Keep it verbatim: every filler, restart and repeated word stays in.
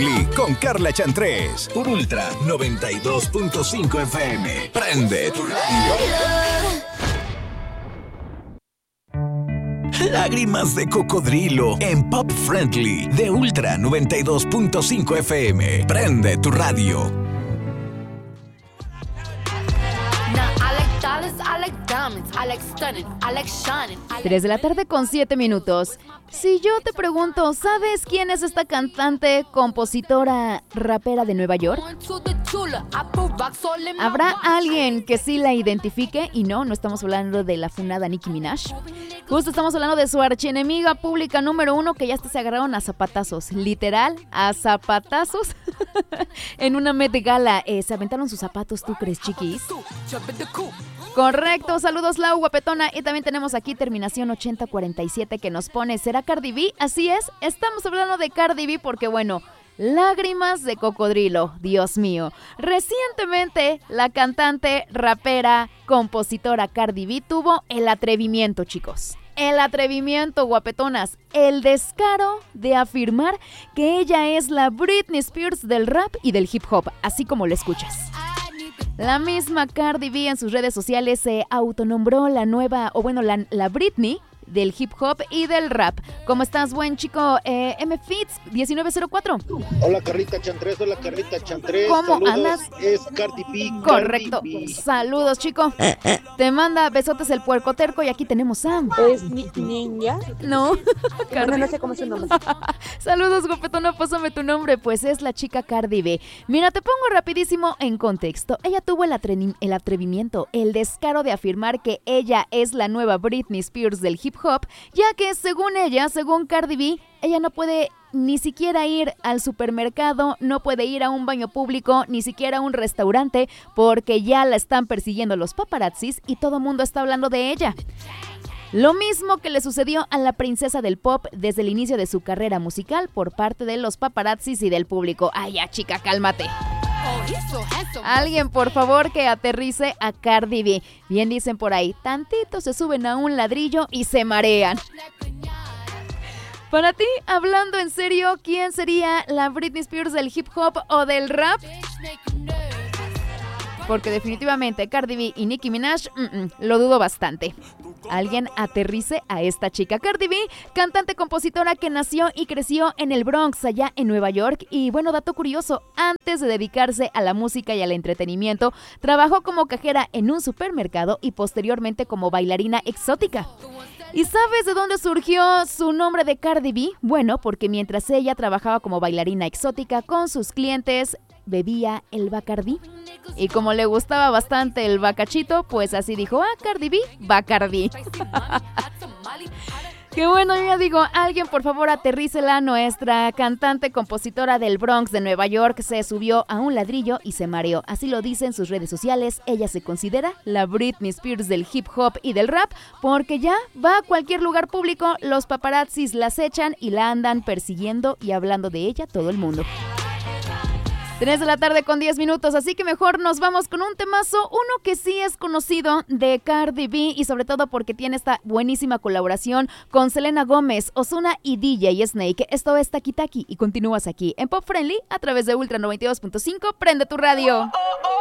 Con Carla Chantrés por Ultra noventa y dos punto cinco F M. Prende tu radio. Lágrimas de cocodrilo en Pop Friendly de Ultra noventa y dos punto cinco F M. Prende tu radio. Tres de la tarde con siete minutos. Si yo te pregunto, ¿sabes quién es esta cantante, compositora, rapera de Nueva York? ¿Habrá alguien que sí la identifique? Y no, no estamos hablando de la funada Nicki Minaj. Justo estamos hablando de su archienemiga pública número uno, que ya hasta se agarraron a zapatazos. Literal, a zapatazos. En una Met Gala. Eh, ¿Se aventaron sus zapatos, tú crees, chiquis? Correcto, saludos Lau, guapetona. Y también tenemos aquí terminación ochenta cuarenta y siete que nos pone, ¿será Cardi B? Así es, estamos hablando de Cardi B porque bueno, lágrimas de cocodrilo, Dios mío. Recientemente la cantante, rapera, compositora Cardi B tuvo el atrevimiento, chicos. El atrevimiento, guapetonas, el descaro de afirmar que ella es la Britney Spears del rap y del hip hop, así como lo escuchas. La misma Cardi B en sus redes sociales se autonombró la nueva, o bueno, la, la Britney del hip hop y del rap. ¿Cómo estás, buen chico? Eh, M Fitz diecinueve cero cuatro. Hola, Carlita Chantrés, hola, Carlita Chantrés. ¿Cómo Saludos, andas? Es Cardi B. Correcto. Cardi B. Saludos, chico. Te manda besotes el puerco terco y aquí tenemos a... ¿Es ni- Ninja? No. Bueno, no sé cómo es su nombre. Saludos, guapetona, pásame tu nombre. Pues es la chica Cardi B. Mira, te pongo rapidísimo en contexto. Ella tuvo el, atre- el atrevimiento, el descaro de afirmar que ella es la nueva Britney Spears del hip hop, ya que según ella, según Cardi B, ella no puede ni siquiera ir al supermercado, no puede ir a un baño público, ni siquiera a un restaurante, porque ya la están persiguiendo los paparazzis y todo el mundo está hablando de ella. Lo mismo que le sucedió a la princesa del pop desde el inicio de su carrera musical por parte de los paparazzis y del público. Ay, ya, chica, cálmate. Alguien, por favor, que aterrice a Cardi B. Bien dicen por ahí, tantito se suben a un ladrillo y se marean. Para ti, hablando en serio, ¿quién sería la Britney Spears del hip hop o del rap? Porque definitivamente Cardi B y Nicki Minaj, mm-mm, lo dudo bastante. Alguien aterrice a esta chica. Cardi B, cantante compositora que nació y creció en el Bronx, allá en Nueva York. Y bueno, dato curioso, antes de dedicarse a la música y al entretenimiento, trabajó como cajera en un supermercado y posteriormente como bailarina exótica. ¿Y sabes de dónde surgió su nombre de Cardi B? Bueno, porque mientras ella trabajaba como bailarina exótica con sus clientes, bebía el Bacardí. Y como le gustaba bastante el bacachito, pues así dijo, ah, Cardi B, Bacardí. Qué bueno, ya digo, alguien por favor aterrícela. Nuestra cantante compositora del Bronx de Nueva York se subió a un ladrillo y se mareó. Así lo dice en sus redes sociales. Ella se considera la Britney Spears del hip hop y del rap porque ya va a cualquier lugar público, los paparazzis la acechan y la andan persiguiendo y hablando de ella todo el mundo. tres de la tarde con diez minutos, así que mejor nos vamos con un temazo, uno que sí es conocido de Cardi B y sobre todo porque tiene esta buenísima colaboración con Selena Gómez, Ozuna y D J Snake. Esto es Taki Taki y continúas aquí en Pop Friendly a través de Ultra noventa y dos punto cinco. Prende tu radio.